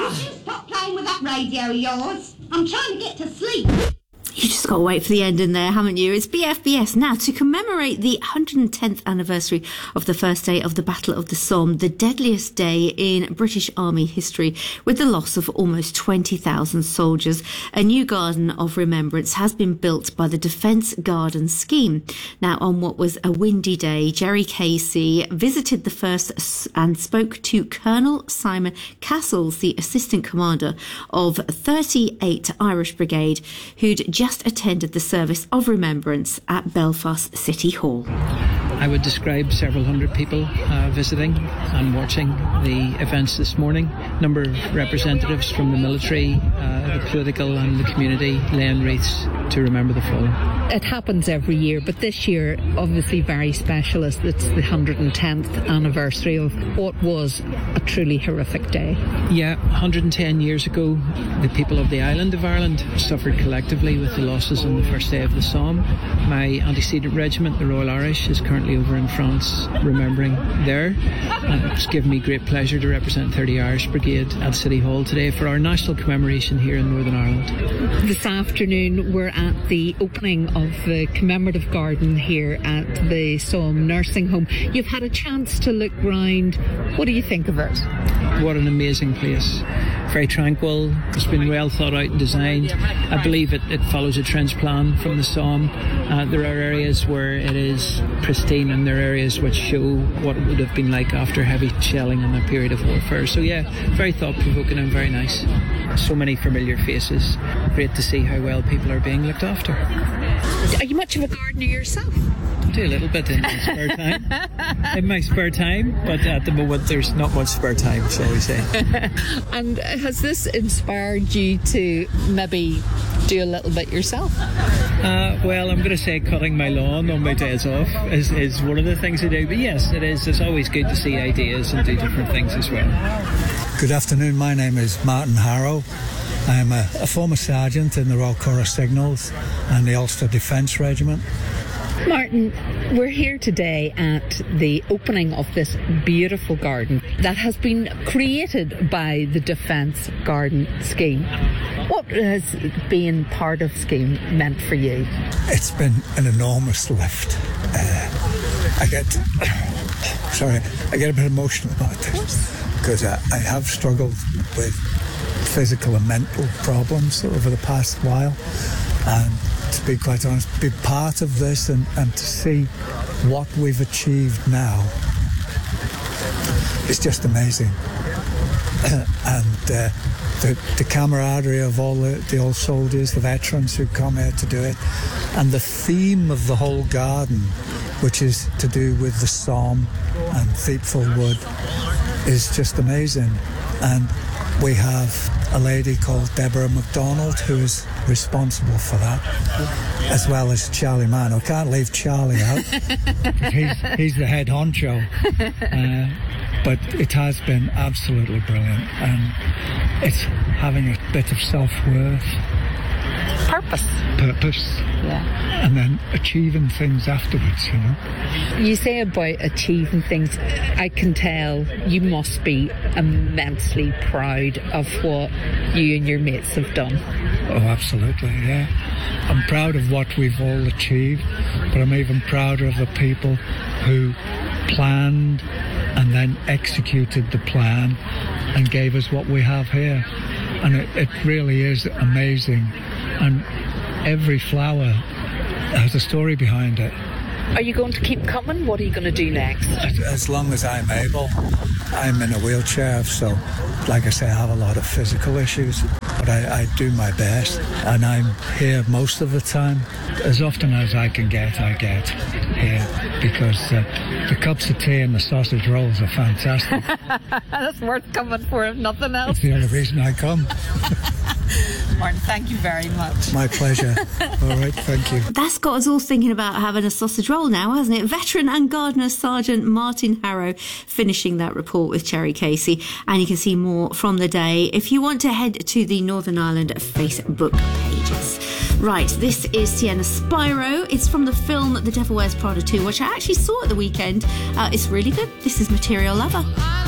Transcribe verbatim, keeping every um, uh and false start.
you stop playing with that radio of yours? I'm trying to get to sleep. You just got to wait for the ending there, haven't you? It's B F B S now to commemorate the one hundred tenth anniversary of the first day of the Battle of the Somme, the deadliest day in British Army history, with the loss of almost twenty thousand soldiers. A new garden of remembrance has been built by the Defence Garden Scheme. Now, on what was a windy day, Gerry Casey visited the first and spoke to Colonel Simon Castles, the Assistant Commander of thirty-eight Irish Brigade, who'd just just attended the service of remembrance at Belfast City Hall. I would describe several hundred people uh, visiting and watching the events this morning. A number of representatives from the military, uh, the political and the community laying wreaths to remember the fallen. It happens every year, but this year obviously very special as it's the one hundred tenth anniversary of what was a truly horrific day. Yeah, one hundred ten years ago, the people of the island of Ireland suffered collectively with the losses on the first day of the Somme. My antecedent regiment, the Royal Irish, is currently over in France remembering there, and it's given me great pleasure to represent thirty Irish Brigade at City Hall today for our national commemoration here in Northern Ireland. This afternoon we're at the opening of the commemorative garden here at the Somme Nursing Home. You've had a chance to look round. What do you think of it? What an amazing place. Very tranquil. It's been well thought out and designed. I believe it, it follows a trench plan from the Somme. Uh, there are areas where it is pristine and there are areas which show what it would have been like after heavy shelling in a period of warfare. So yeah, very thought-provoking and very nice. So many familiar faces. Great to see how well people are being looked after. Are you much of a gardener yourself? I do a little bit in my spare time. In my spare time, but at the moment there's not much spare time, shall we say. And has this inspired you to maybe do a little bit yourself? Uh, well, I'm going to say cutting my lawn on my days off is, is one of the things I do. But yes, it is. It's always good to see ideas and do different things as well. Good afternoon. My name is Martin Harrow. I am a, a former sergeant in the Royal Corps of Signals and the Ulster Defence Regiment. Martin, we're here today at the opening of this beautiful garden that has been created by the Defence Garden Scheme. What has being part of Scheme meant for you? It's been an enormous lift. Uh, I get, sorry, I get a bit emotional about this because I, I have struggled with physical and mental problems over the past while, and to be quite honest, be part of this and, and to see what we've achieved now is just amazing. and uh, the, the camaraderie of all the, the old soldiers, the veterans who come here to do it, and the theme of the whole garden, which is to do with the Somme and Thiepval Wood, is just amazing. And we have a lady called Deborah MacDonald who is responsible for that, as well as Charlie Mann. I can't leave Charlie out. he's, he's the head honcho. Uh, but it has been absolutely brilliant, and it's having a bit of self-worth. Purpose. Purpose. Yeah. And then achieving things afterwards, you know. You say about achieving things, I can tell you must be immensely proud of what you and your mates have done. Oh, absolutely, yeah. I'm proud of what we've all achieved, but I'm even prouder of the people who planned and then executed the plan and gave us what we have here. And it, it really is amazing. And every flower has a story behind it. Are you going to keep coming? What are you going to do next? As, as long as I'm able. I'm in a wheelchair, so like I say, I have a lot of physical issues, but I, I do my best, and I'm here most of the time. As often as I can get, I get here, because uh, the cups of tea and the sausage rolls are fantastic. That's worth coming for, if nothing else. It's the only reason I come. Martin, thank you very much. My pleasure. All right, thank you. That's got us all thinking about having a sausage roll now, hasn't it? Veteran and Gardener Sergeant Martin Harrow finishing that report with Gerry Casey. And you can see more from the day if you want to head to the Northern Ireland Facebook pages. Right, this is Sienna Spyro. It's from the film The Devil Wears Prada two, which I actually saw at the weekend. Uh, it's really good. This is Material Lover.